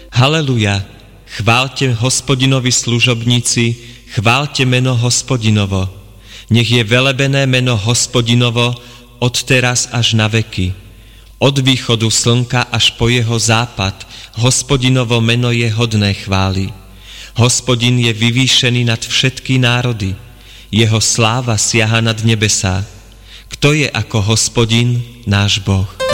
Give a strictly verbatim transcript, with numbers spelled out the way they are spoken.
Haleluja, chváľte Hospodinovi služobníci, chváľte meno Hospodinovo. Nech je velebené meno Hospodinovo od teraz až na veky. Od východu slnka až po jeho západ Hospodinovo meno je hodné chvály. Hospodin je vyvýšený nad všetky národy. Jeho sláva siaha nad nebesá. Kto je ako Hospodin, náš Boh?